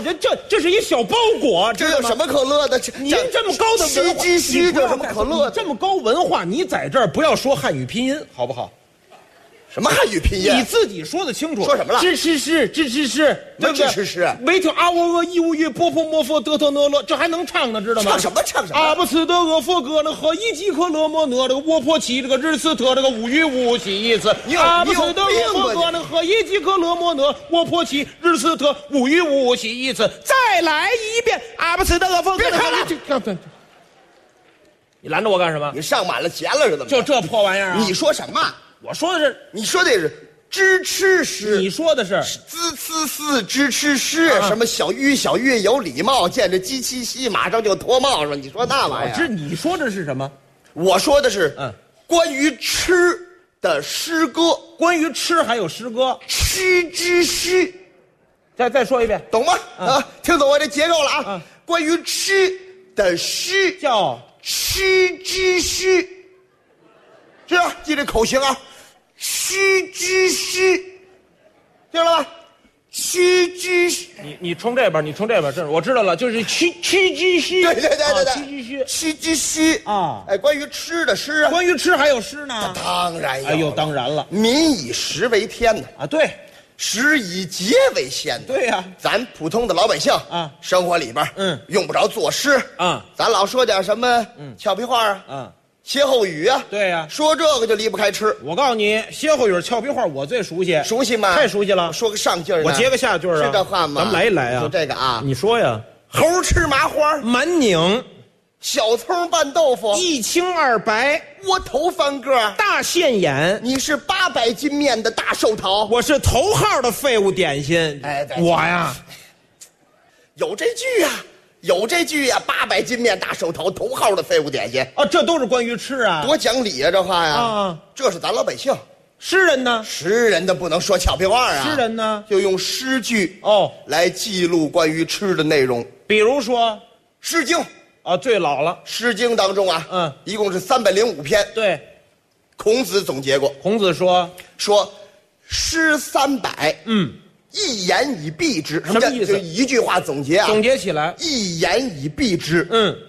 这是一小包裹， 这有什么可乐的？ 您这么高的文化， 西这有什么可乐的？ 这么高文化，你在这儿不要说汉语拼音，好不好？ 什么汉语拼音？ 你自己说的清楚。 说什么了？ 支持是，对不对？ 支持。 没听啊喔一无语波摩佛德特讷勒，这还能唱呢，知道吗？ 唱什么？ 阿不斯德俄佛格那和伊基克勒莫讷这个沃破奇这个日斯特这个无语无喜意思。阿不斯德俄佛格那和伊基克勒莫讷沃破奇日斯特无语无喜意思。再来一遍，阿不斯德俄佛格。别看了，你拦着我干什么？ 你上满了钱了是怎么？ 就这破玩意儿啊！ 你说什么？ 我说的是， 你说的是支吃诗， 你说的是滋呲呲支吃诗，什么小玉有礼貌，见着鸡七夕马上就脱帽子。你说那玩意儿？ 你说的是什么？ 我说的是关于吃的诗歌， 关于吃还有诗歌， 吃之诗。 再说一遍， 懂吗？听懂我这结构了啊！关于吃的诗叫吃之诗。是啊，记这口型啊，吃之诗，记了吧？吃之诗， 你冲这边，这我知道了，就是吃之诗。 对， 吃之诗啊！ 哎，关于吃的诗啊， 关于吃还有诗呢？ 当然有。 哎呦，当然了， 民以食为天呢啊，对， 食以节为先。 对呀， 咱普通的老百姓啊，生活里边用不着作诗啊，咱老说点什么俏皮话啊，歇后语啊， 对呀， 说这个就离不开吃。 我告诉你，歇后语、俏皮话我最熟悉。 熟悉吗？ 太熟悉了。 说个上句儿， 我接个下句啊。 是这话吗？ 咱们来一来啊。 就这个啊， 你说呀。 猴吃麻花， 满拧， 小葱拌豆腐， 一清二白， 窝头翻个， 大现眼。 你是800斤面的大寿桃， 我是头号的废物点心。 哎， 我呀， 有这句呀。800斤面大寿桃，头号的废物点心啊，这都是关于吃啊， 多讲理啊，这话呀啊， 这是咱老百姓。 诗人呢？ 诗人的不能说俏皮话啊， 诗人呢就用诗句来记录关于吃的内容， 比如说《 诗经》 啊，最老了， 《诗经》当中啊，一共是305篇。 对， 孔子总结过， 孔子说诗300，一言以蔽之。 什么意思？ 就一句话总结啊， 总结起来， 一言以蔽之。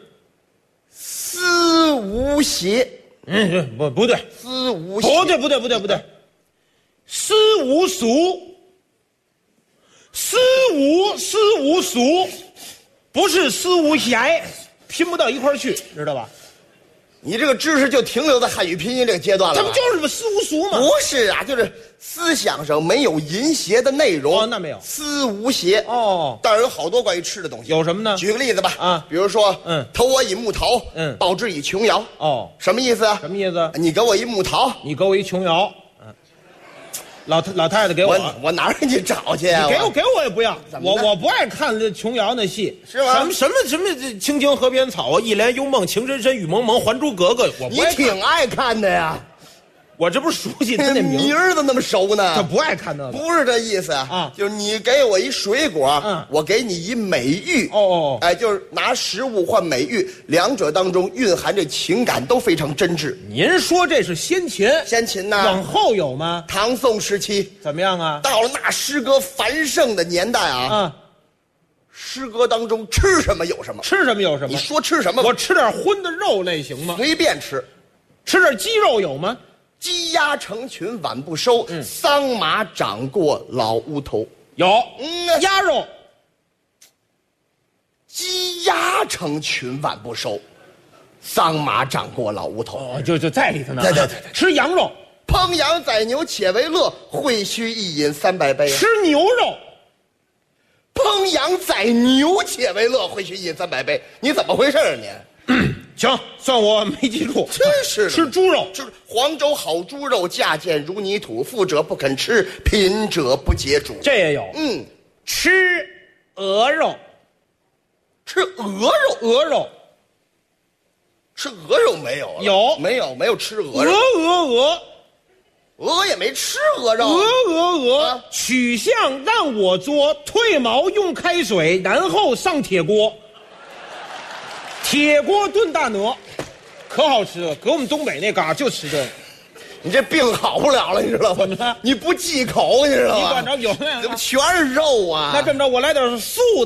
思无邪。 不对， 思无邪。 不对，思无俗，思无俗，不是思无邪，拼不到一块儿去，知道吧？ 你这个知识就停留在汉语拼音这个阶段了。 这不就是思无俗吗？ 不是啊，就是思想上没有淫邪的内容。 那没有。 思无邪。当然有好多关于吃的东西。 有什么呢？ 举个例子吧。比如说，投我以木桃，报之以琼瑶。什么意思啊？ 什么意思？ 你给我一木桃， 你给我一琼瑶。老太太给我哪儿给你找去啊？ 你给我也不要，我不爱看琼瑶那戏， 是吗？ 什么青青河边草啊，一帘幽梦，情深深雨蒙蒙，还珠格格，我不爱看。 你挺爱看的呀。 我这不是熟悉他那名儿怎么那么熟呢？ 他不爱看那个， 不是这意思啊，就是你给我一水果，我给你一美玉。哎，就是拿食物换美玉，两者当中蕴含着情感都非常真挚。 您说这是先秦？ 先秦呢？ 往后有吗？ 唐宋时期怎么样啊？ 到了那诗歌繁盛的年代啊，诗歌当中吃什么有什么， 吃什么有什么。 你说吃什么？ 我吃点荤的肉类行吗？ 随便吃。 吃点鸡肉有吗？ 鸡鸭成群晚不收，桑麻长过老屋头。 有，鸭肉。 鸡鸭成群晚不收，桑麻长过老屋头。 就在里头呢。 对。 吃羊肉， 烹羊宰牛且为乐，会须一饮300杯。 吃牛肉， 烹羊宰牛且为乐，会须一饮300杯。你怎么回事啊你？ 行，算我没记住。 真是吃猪肉， 吃黄州好猪肉，价贱如泥土，富者不肯吃，贫者不解煮。 这也有。吃鹅肉， 吃鹅肉，吃鹅肉没有了？ 有没有吃鹅肉？鹅也没吃鹅肉。 鹅，取象让我作，退毛用开水，然后上铁锅。铁锅炖大鹅，可好吃了。搁我们东北那嘎就吃这个。 你这病好不了了，你知道吗？ 怎么了？ 你不忌口，你知道吗？ 你管着有那怎么全是肉啊？ 那这么着，我来点素的。